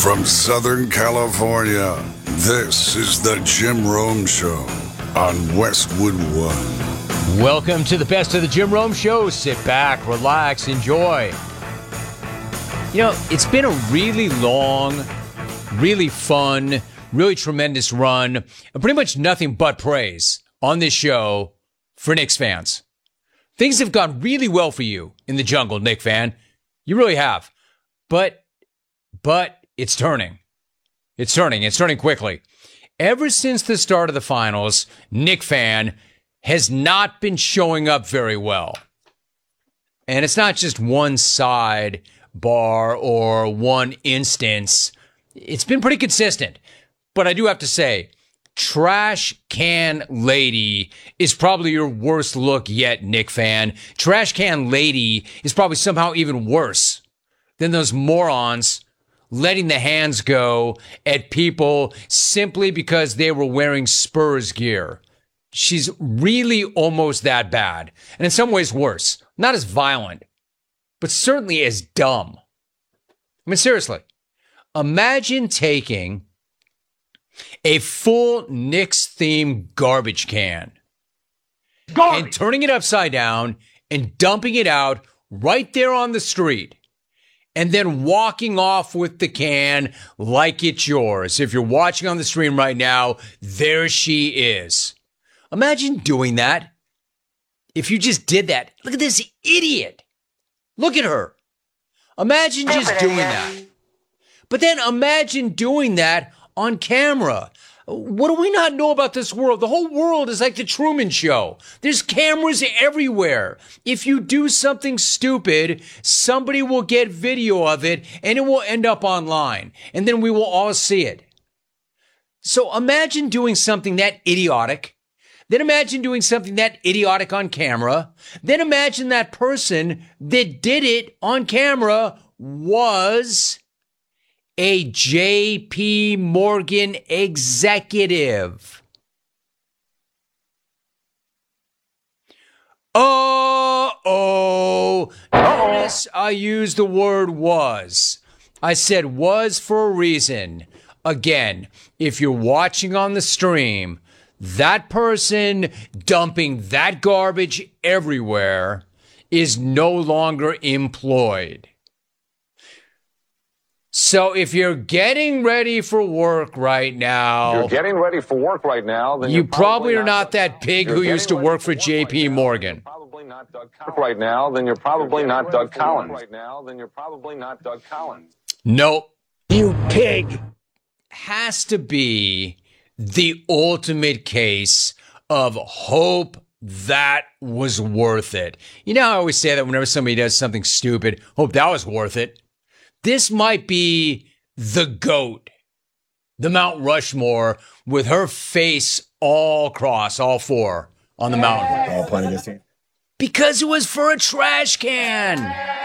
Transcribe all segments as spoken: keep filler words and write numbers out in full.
From Southern California, this is the Jim Rome Show on Westwood One. Welcome to the best of the Jim Rome Show. Sit back, relax, enjoy. You know, it's been a really long, really fun, really tremendous run, and pretty much nothing but praise on this show for Knicks fans. Things have gone really well for you in the jungle, Knicks fan. You really have. But, but it's turning. It's turning. It's turning quickly. Ever since the start of the finals, Knicks fan has not been showing up very well. And it's not just one side bar or one instance. It's been pretty consistent. But I do have to say, Trash Can Lady is probably your worst look yet, Knicks fan. Trash Can Lady is probably somehow even worse than those morons letting the hands go at people simply because they were wearing Spurs gear. She's really almost that bad. And in some ways worse. Not as violent, but certainly as dumb. I mean, seriously. Imagine taking a full Knicks-themed garbage can garbage. and turning it upside down and dumping it out right there on the street. And then walking off with the can like it's yours. If you're watching on the stream right now, there she is. Imagine doing that. If you just did that. Look at this idiot. Look at her. Imagine just doing that. But then imagine doing that on camera. What do we not know about this world? The whole world is like the Truman Show. There's cameras everywhere. If you do something stupid, somebody will get video of it and it will end up online. And then we will all see it. So imagine doing something that idiotic. Then imagine doing something that idiotic on camera. Then imagine that person that did it on camera was a J P Morgan executive. Uh-oh. Notice I used the word was. I said was for a reason. Again, if you're watching on the stream, that person dumping that garbage everywhere is no longer employed. So if you're getting ready for work right now, you're getting ready for work right now, then you probably, probably are not that pig who used to work for J P Morgan. Probably not Doug Collins. Right now, then you're probably not Doug Collins. Right now, then you're probably not Doug Collins. Nope. You pig. Has to be the ultimate case of hope that was worth it. You know, I always say that whenever somebody does something stupid, hope that was worth it. This might be the GOAT, the Mount Rushmore, with her face all across, all four on the mountain. All playing this team. Because it was for a trash can.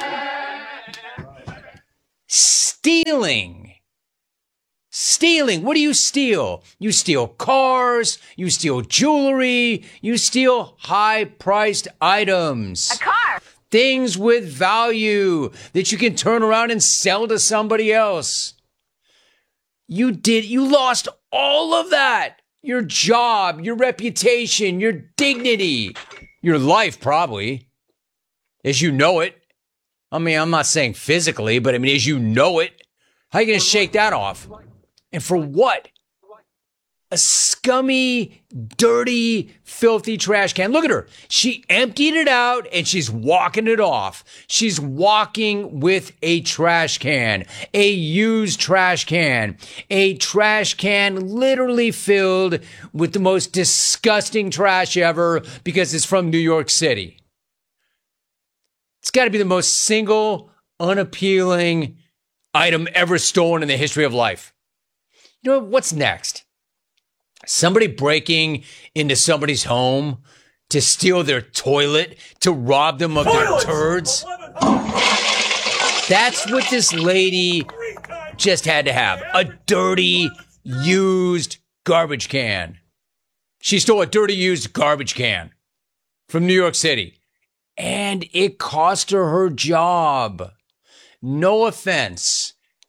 Stealing. Stealing. What do you steal? You steal cars. You steal jewelry. You steal high-priced items. A car. Things with value that you can turn around and sell to somebody else. You did, you lost all of that. Your job, your reputation, your dignity, your life probably, as you know it. I mean, I'm not saying physically, but I mean, as you know it. How are you going to shake that off? And for what? A scummy, dirty, filthy trash can. Look at her. She emptied it out and she's walking it off. She's walking with a trash can, a used trash can, a trash can literally filled with the most disgusting trash ever because it's from New York City. It's got to be the most single, unappealing item ever stolen in the history of life. You know, what's next? Somebody breaking into somebody's home to steal their toilet, to rob them of their turds. That's what this lady just had to have. A dirty, used garbage can. She stole a dirty, used garbage can from New York City. And it cost her her job. No offense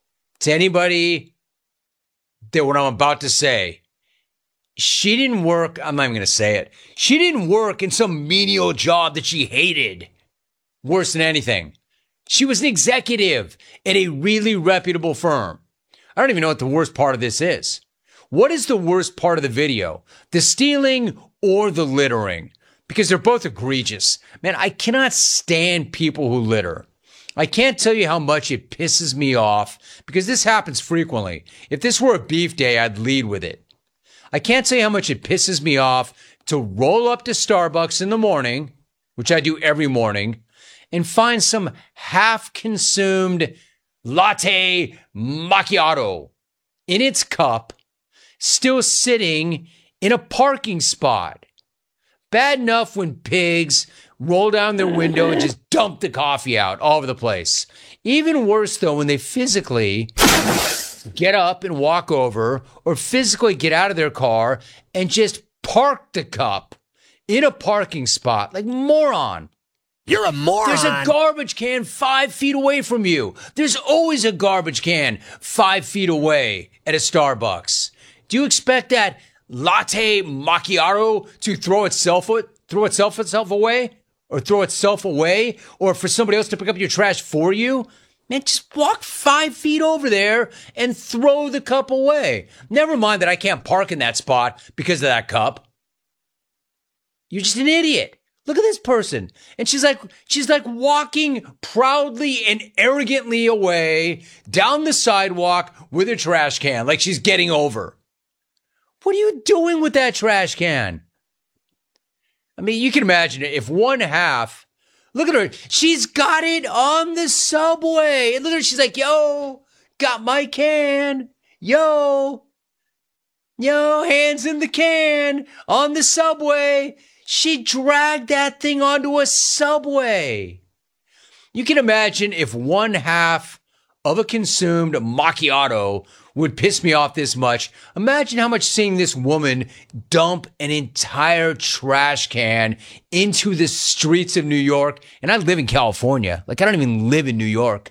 to anybody that what I'm about to say, she didn't work, I'm not even going to say it. She didn't work in some menial job that she hated worse than anything. She was an executive at a really reputable firm. I don't even know what the worst part of this is. What is the worst part of the video? The stealing or the littering? Because they're both egregious. Man, I cannot stand people who litter. I can't tell you how much it pisses me off because this happens frequently. If this were a beef day, I'd lead with it. I can't tell you how much it pisses me off to roll up to Starbucks in the morning, which I do every morning, and find some half-consumed latte macchiato in its cup still sitting in a parking spot. Bad enough when pigs roll down their window and just dump the coffee out all over the place. Even worse, though, when they physically get up and walk over or physically get out of their car and just park the cup in a parking spot. Like, moron. You're a moron. There's a garbage can five feet away from you. There's always a garbage can five feet away at a Starbucks. Do you expect that latte macchiato to throw itself, throw itself itself away? Or throw itself away? Or for somebody else to pick up your trash for you? Man, just walk five feet over there and throw the cup away. Never mind that I can't park in that spot because of that cup. You're just an idiot. Look at this person. And she's like, she's like walking proudly and arrogantly away down the sidewalk with her trash can, like she's getting over. What are you doing with that trash can? I mean, you can imagine it. If one half, look at her. She's got it on the subway. And look at her. She's like, yo, got my can. Yo, yo, hands in the can on the subway. She dragged that thing onto a subway. You can imagine if one half of a consumed macchiato would piss me off this much. Imagine how much seeing this woman dump an entire trash can into the streets of New York. And I live in California. Like, I don't even live in New York.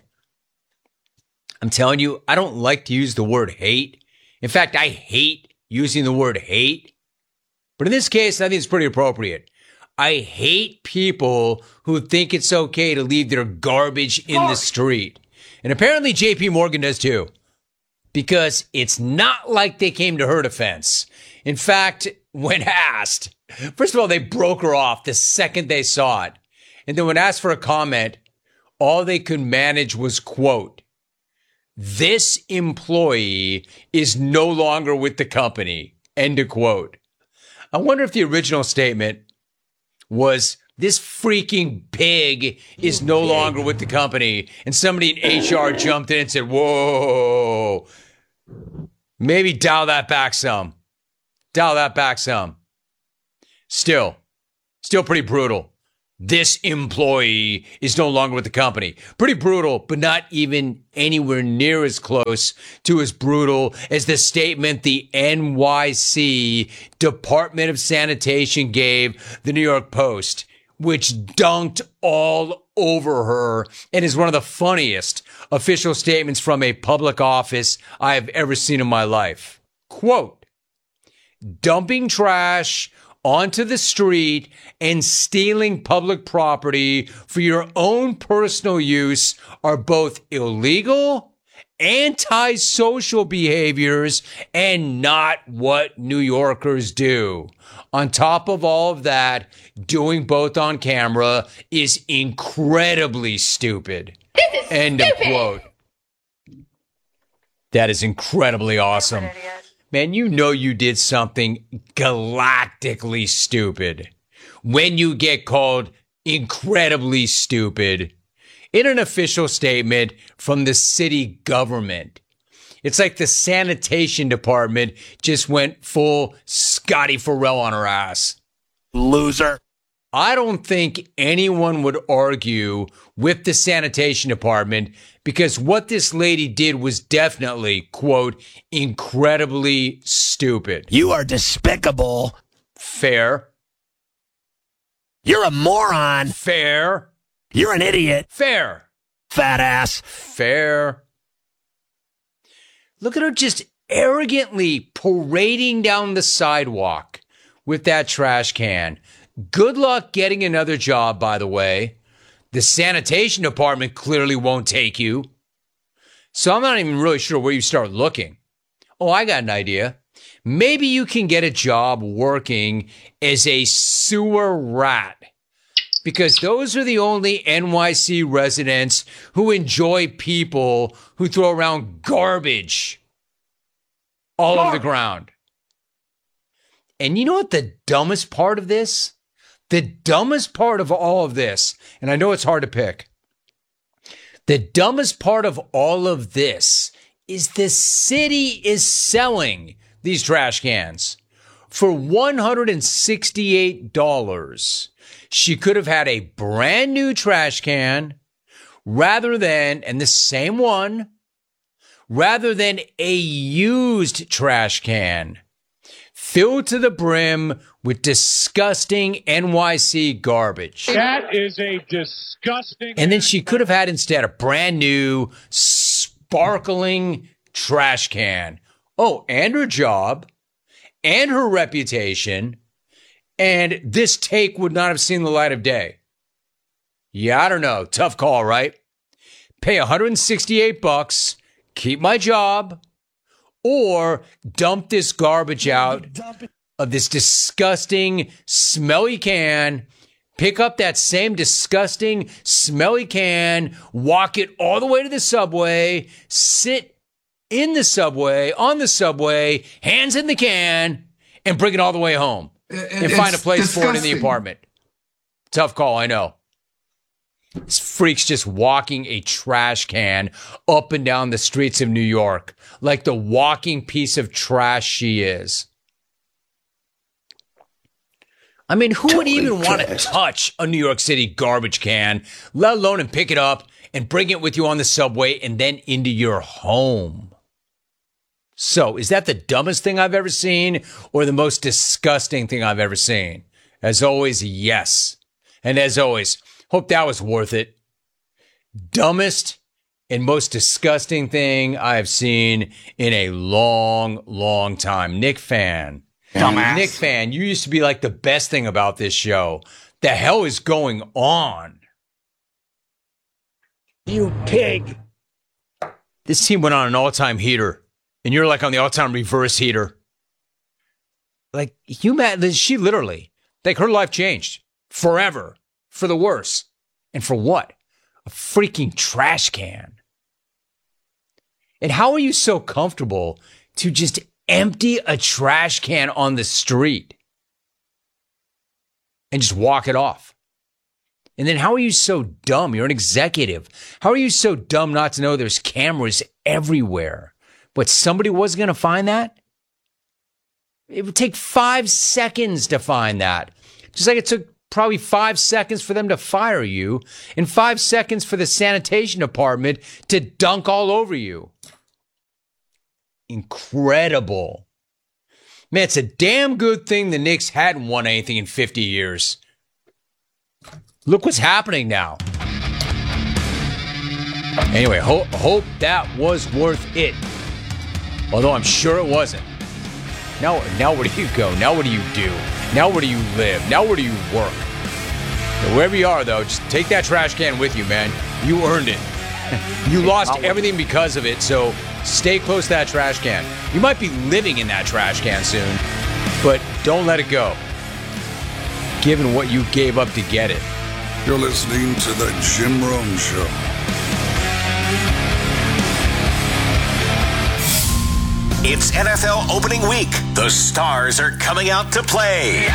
I'm telling you, I don't like to use the word hate. In fact, I hate using the word hate. But in this case, I think it's pretty appropriate. I hate people who think it's okay to leave their garbage in the street. And apparently J P Morgan does too. Because it's not like they came to her defense. In fact, when asked, first of all, they broke her off the second they saw it. And then when asked for a comment, all they could manage was, quote, "This employee is no longer with the company," end of quote. I wonder if the original statement was, "This freaking pig is no longer with the company," and somebody in H R jumped in and said, "Whoa, maybe dial that back some. Dial that back some." Still, still pretty brutal. "This employee is no longer with the company." Pretty brutal, but not even anywhere near as close to as brutal as the statement the N Y C Department of Sanitation gave the New York Post, which dunked all over her and is one of the funniest official statements from a public office I have ever seen in my life. Quote, "Dumping trash onto the street and stealing public property for your own personal use are both illegal, antisocial behaviors, and not what New Yorkers do. On top of all of that, doing both on camera is incredibly stupid." This is End stupid. of quote. That is incredibly awesome. Man, you know you did something galactically stupid when you get called incredibly stupid in an official statement from the city government. It's like the sanitation department just went full Scotty Farrell on her ass. Loser. I don't think anyone would argue with the sanitation department because what this lady did was definitely, quote, incredibly stupid. You are despicable. Fair. You're a moron. Fair. You're an idiot. Fair. Fat ass. Fair. Look at her just arrogantly parading down the sidewalk with that trash can. Good luck getting another job, by the way. The sanitation department clearly won't take you. So I'm not even really sure where you start looking. Oh, I got an idea. Maybe you can get a job working as a sewer rat, because those are the only N Y C residents who enjoy people who throw around garbage all over the ground. And you know what the dumbest part of this? The dumbest part of all of this, and I know it's hard to pick, the dumbest part of all of this is the city is selling these trash cans for one hundred sixty-eight dollars. She could have had a brand new trash can rather than, and the same one, rather than a used trash can filled to the brim with disgusting N Y C garbage. That is a disgusting... And then she could have had instead a brand new, sparkling trash can. Oh, and her job, and her reputation, and this take would not have seen the light of day. Yeah, I don't know. Tough call, right? Pay one hundred sixty-eight bucks, keep my job, or dump this garbage out of this disgusting, smelly can, pick up that same disgusting, smelly can, walk it all the way to the subway, sit in the subway, on the subway, hands in the can, and bring it all the way home. And It's find a place for it in the disgusting. apartment. Tough call, I know. This freak's just walking a trash can up and down the streets of New York like the walking piece of trash she is. I mean, who would even want to touch a New York City garbage can, let alone and pick it up and bring it with you on the subway and then into your home? So, is that the dumbest thing I've ever seen or the most disgusting thing I've ever seen? As always, yes. And as always, hope that was worth it. Dumbest and most disgusting thing I have seen in a long, long time. Nick Fan. Dumbass. Nick Fan, you used to be like the best thing about this show. The hell is going on? You pig. This team went on an all-time heater, and you're like on the all-time reverse heater. Like, you mad? She literally, like, her life changed forever for the worse. And for what? A freaking trash can. And how are you so comfortable to just empty a trash can on the street and just walk it off? And then how are you so dumb? You're an executive. How are you so dumb not to know there's cameras everywhere? But somebody was going to find that? It would take five seconds to find that. Just like it took probably five seconds for them to fire you and five seconds for the sanitation department to dunk all over you. Incredible. Man, it's a damn good thing the Knicks hadn't won anything in fifty years. Look what's happening now. Anyway, ho- hope that was worth it. Although I'm sure it wasn't. Now, now where do you go? Now what do you do? Now where do you live? Now where do you work? Now, wherever you are, though, just take that trash can with you, man. You earned it. You lost everything because of it, so stay close to that trash can. You might be living in that trash can soon, but don't let it go, given what you gave up to get it. You're listening to The Jim Rome Show. It's N F L opening week. The stars are coming out to play.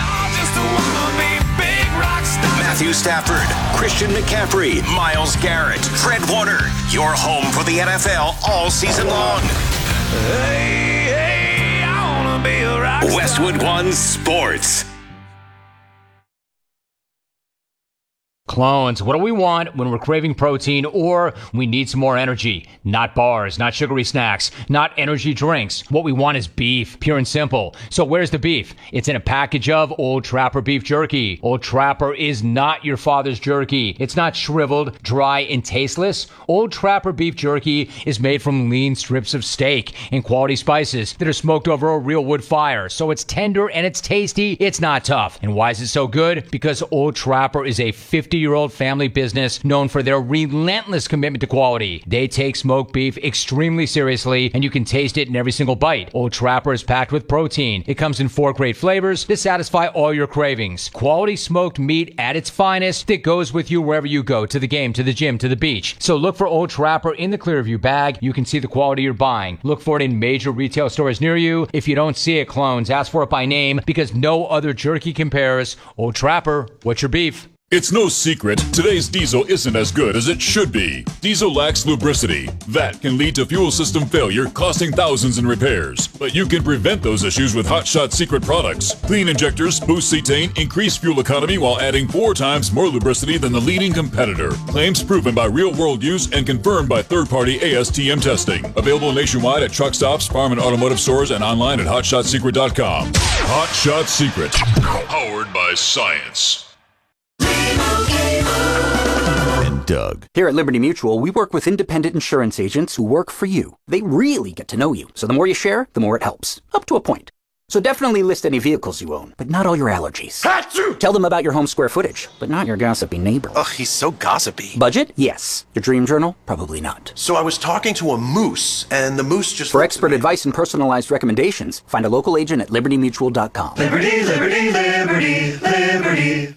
Matthew Stafford, Christian McCaffrey, Myles Garrett, Fred Warner. Your home for the N F L all season long. Hey, hey, I wanna be a rock star. Westwood One Sports. Clones. What do we want when we're craving protein or we need some more energy? Not bars, not sugary snacks, not energy drinks. What we want is beef, pure and simple. So where's the beef? It's in a package of Old Trapper beef jerky. Old Trapper is not your father's jerky. It's not shriveled, dry, and tasteless. Old Trapper beef jerky is made from lean strips of steak and quality spices that are smoked over a real wood fire. So it's tender and it's tasty. It's not tough. And why is it so good? Because Old Trapper is a fifty-year-old family business known for their relentless commitment to quality. They take smoked beef extremely seriously, and you can taste it in every single bite. Old Trapper is packed with protein. It comes in four great flavors to satisfy all your cravings. Quality smoked meat at its finest that goes with you wherever you go, to the game, to the gym, to the beach. So look for Old Trapper in the Clearview bag. You can see the quality you're buying. Look for it in major retail stores near you. If you don't see it, Clones, ask for it by name because no other jerky compares. Old Trapper, what's your beef? It's no secret, today's diesel isn't as good as it should be. Diesel lacks lubricity. That can lead to fuel system failure, costing thousands in repairs. But you can prevent those issues with Hot Shot Secret products. Clean injectors boost cetane, increase fuel economy while adding four times more lubricity than the leading competitor. Claims proven by real-world use and confirmed by third-party A S T M testing. Available nationwide at truck stops, farm and automotive stores, and online at hot shot secret dot com. Hot Shot Secret. Powered by science. And Doug. Here at Liberty Mutual, we work with independent insurance agents who work for you. They really get to know you, so the more you share, the more it helps. Up to a point. So definitely list any vehicles you own, but not all your allergies. Achoo! Tell them about your home square footage, but not your gossipy neighbor. Ugh, he's so gossipy. Budget? Yes. Your dream journal? Probably not. So I was talking to a moose, and the moose just... For expert advice and personalized recommendations, find a local agent at liberty mutual dot com. Liberty, liberty, liberty, liberty.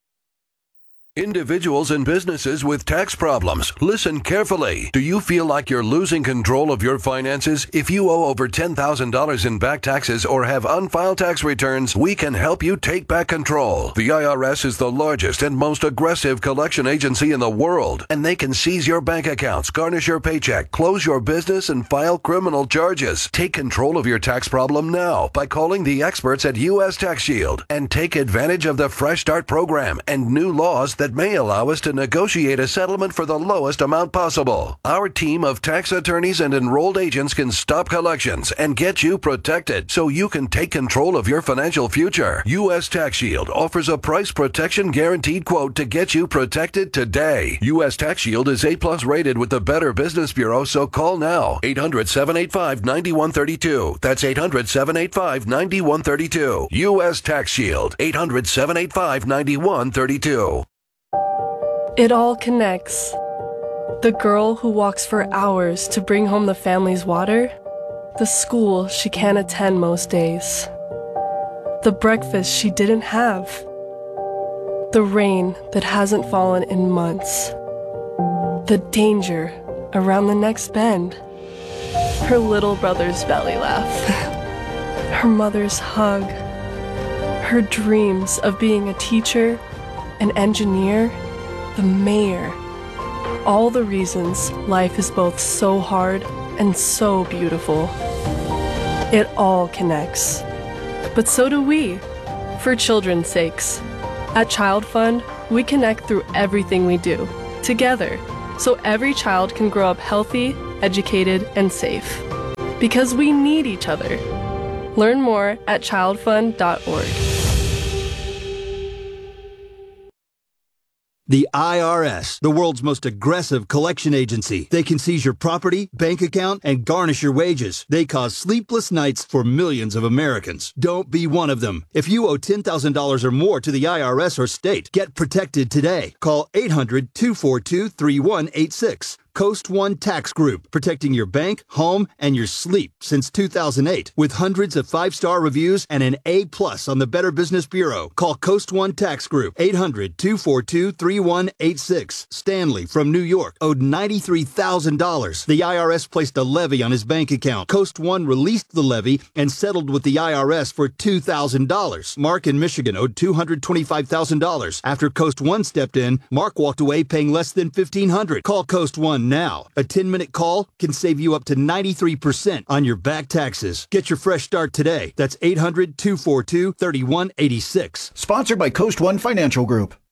Individuals and businesses with tax problems, listen carefully. Do you feel like you're losing control of your finances? If you owe over ten thousand dollars in back taxes or have unfiled tax returns, we can help you take back control. The I R S is the largest and most aggressive collection agency in the world, and they can seize your bank accounts, garnish your paycheck, close your business, and file criminal charges. Take control of your tax problem now by calling the experts at U S Tax Shield and take advantage of the Fresh Start program and new laws that that may allow us to negotiate a settlement for the lowest amount possible. Our team of tax attorneys and enrolled agents can stop collections and get you protected so you can take control of your financial future. U S Tax Shield offers a price protection guaranteed quote to get you protected today. U S Tax Shield is A plus rated with the Better Business Bureau, so call now. eight hundred, seven eight five, nine one three two. That's eight hundred, seven eight five, nine one three two. U S Tax Shield. eight hundred, seven eight five, nine one three two. It all connects. The girl who walks for hours to bring home the family's water, the school she can't attend most days, the breakfast she didn't have, the rain that hasn't fallen in months, the danger around the next bend, her little brother's belly laugh, her mother's hug, her dreams of being a teacher, an engineer, the mayor. All the reasons life is both so hard and so beautiful. It all connects. But so do we, for children's sakes. At Child Fund, we connect through everything we do, together, so every child can grow up healthy, educated, and safe. Because we need each other. Learn more at child fund dot org. The I R S, the world's most aggressive collection agency. They can seize your property, bank account, and garnish your wages. They cause sleepless nights for millions of Americans. Don't be one of them. If you owe ten thousand dollars or more to the I R S or state, get protected today. Call eight hundred, two four two, three one eight six. Coast One Tax Group, protecting your bank, home, and your sleep since two thousand eight. With hundreds of five-star reviews and an A plus on the Better Business Bureau. Call Coast One Tax Group, eight hundred, two four two, three one eight six. Stanley from New York owed ninety-three thousand dollars. The I R S placed a levy on his bank account. Coast One released the levy and settled with the I R S for two thousand dollars. Mark in Michigan owed two hundred twenty-five thousand dollars. After Coast One stepped in, Mark walked away paying less than fifteen hundred dollars. Call Coast One now. A ten-minute call can save you up to ninety-three percent on your back taxes. Get your fresh start today. That's eight hundred, two four two, three one eight six. Sponsored by Coast One Financial Group.